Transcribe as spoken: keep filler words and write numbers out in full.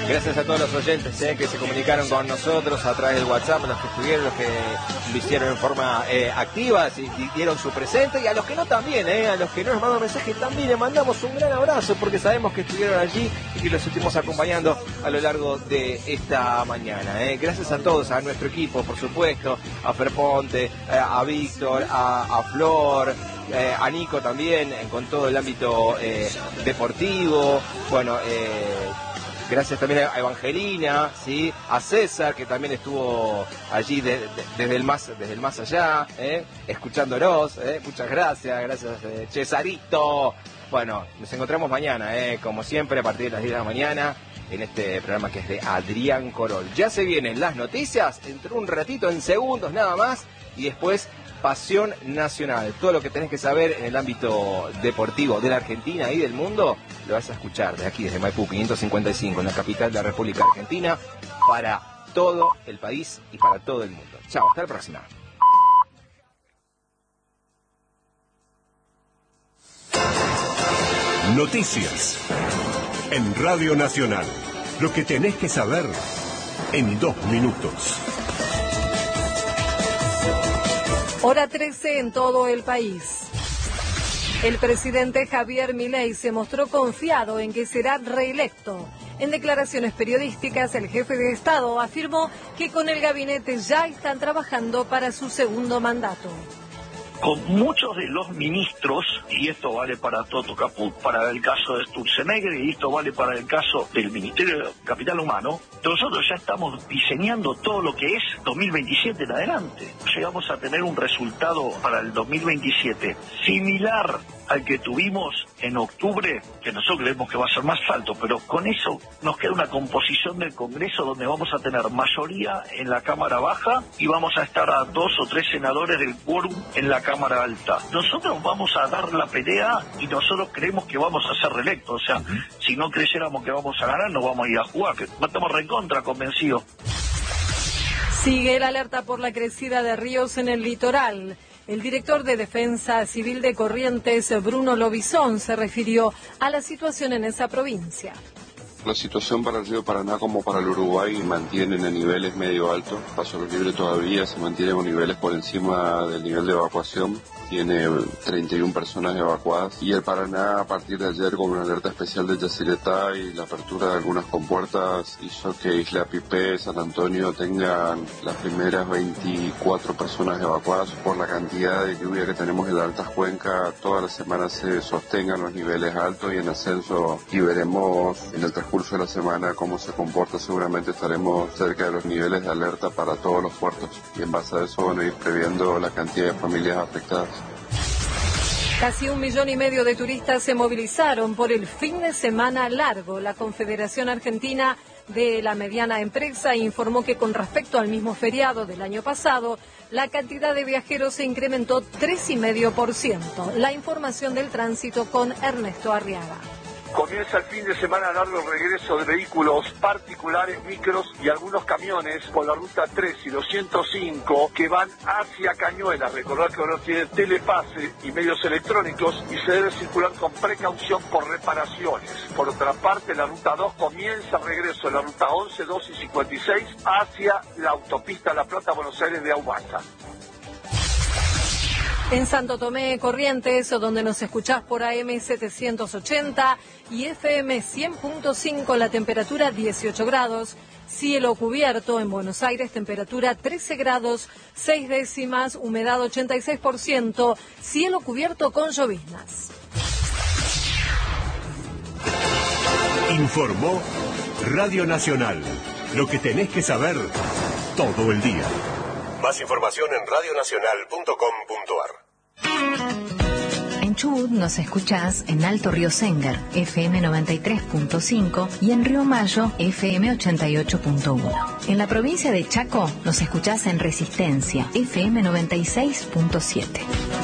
Gracias a todos los oyentes eh, que se comunicaron con nosotros a través del WhatsApp, los que estuvieron, los que lo hicieron en forma eh, activa, y, y dieron su presente, y a los que no también, eh, a los que no nos mandan mensajes también le mandamos un gran abrazo, porque sabemos que estuvieron allí y que los estuvimos acompañando a lo largo de esta mañana. Eh. Gracias a todos, a nuestro equipo, por supuesto, a Fer Ponte, eh, a Víctor, a, a Flor, eh, a Nico también, eh, con todo el ámbito eh, deportivo, bueno, eh, gracias también a Evangelina, ¿sí? A César, que también estuvo allí de, de, desde, el más, desde el más allá, ¿eh? Escuchándonos. ¿eh? Muchas gracias, gracias eh, Cesarito. Bueno, nos encontramos mañana, ¿eh? Como siempre, a partir de las diez de la mañana, en este programa que es de Adrián Corol. Ya se vienen las noticias, entre un ratito, en segundos nada más, y después Pasión Nacional. Todo lo que tenés que saber en el ámbito deportivo de la Argentina y del mundo, lo vas a escuchar de aquí, desde Maipú quinientos cincuenta y cinco, en la capital de la República Argentina, para todo el país y para todo el mundo. Chao, hasta la próxima. Noticias en Radio Nacional. Lo que tenés que saber en dos minutos. Hora trece en todo el país. El presidente Javier Milei se mostró confiado en que será reelecto. En declaraciones periodísticas, el jefe de Estado afirmó que con el gabinete ya están trabajando para su segundo mandato. Con muchos de los ministros, y esto vale para Toto Caput, para el caso de Sturzenegger, y esto vale para el caso del Ministerio de Capital Humano, nosotros ya estamos diseñando todo lo que es dos mil veintisiete en adelante. Llegamos a tener un resultado para el dos mil veintisiete similar al que tuvimos en octubre, que nosotros creemos que va a ser más alto, pero con eso nos queda una composición del Congreso donde vamos a tener mayoría en la Cámara Baja y vamos a estar a dos o tres senadores del quórum en la Cámara Alta. Nosotros vamos a dar la pelea y nosotros creemos que vamos a ser reelectos. O sea, uh-huh. si no creyéramos que vamos a ganar, no vamos a ir a jugar, que estamos recontra convencidos. Sigue la alerta por la crecida de ríos en el litoral. El director de Defensa Civil de Corrientes, Bruno Lobizón, se refirió a la situación en esa provincia. La situación para el río Paraná como para el Uruguay mantienen en niveles medio altos. Paso Los Libres todavía se mantienen con niveles por encima del nivel de evacuación. Tiene treinta y una personas evacuadas. Y el Paraná, a partir de ayer, con una alerta especial de Yacyretá y la apertura de algunas compuertas, hizo que Isla Pipé, San Antonio tengan las primeras veinticuatro personas evacuadas. Por la cantidad de lluvia que tenemos en la altas cuencas, toda la semana se sostengan los niveles altos y en ascenso, y veremos en el transcurso de la semana cómo se comporta. Seguramente estaremos cerca de los niveles de alerta para todos los puertos y en base a eso van a ir previendo la cantidad de familias afectadas. Casi un millón y medio de turistas se movilizaron por el fin de semana largo. La Confederación Argentina de la Mediana Empresa informó que con respecto al mismo feriado del año pasado, la cantidad de viajeros se incrementó tres coma cinco por ciento. La información del tránsito con Ernesto Arriaga. Comienza el fin de semana largo el regreso de vehículos particulares, micros y algunos camiones por la ruta tres y doscientos cinco que van hacia Cañuelas. Recordad que ahora tiene telepase y medios electrónicos y se debe circular con precaución por reparaciones. Por otra parte, la ruta dos comienza el regreso de la ruta once, doce y cincuenta y seis hacia la autopista La Plata-Buenos Aires de Ahumaza. En Santo Tomé, Corrientes, donde nos escuchás por A M setecientos ochenta y F M cien punto cinco, la temperatura dieciocho grados. Cielo cubierto. En Buenos Aires, temperatura trece grados, seis décimas, humedad ochenta y seis por ciento, cielo cubierto con lloviznas. Informó Radio Nacional. Lo que tenés que saber todo el día. Más información en radio nacional punto com punto ar. En Chubut nos escuchás en Alto Río Sengar, F M noventa y tres punto cinco, y en Río Mayo, F M ochenta y ocho punto uno. En la provincia de Chaco nos escuchás en Resistencia, F M noventa y seis punto siete.